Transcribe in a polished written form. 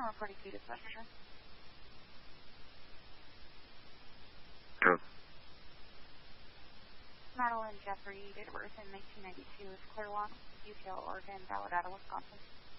reporting to dispatcher. Oh. Madeline Jeffrey, date of birth in 1992, is Clearwater, Utah, Oregon, Validata, Wisconsin.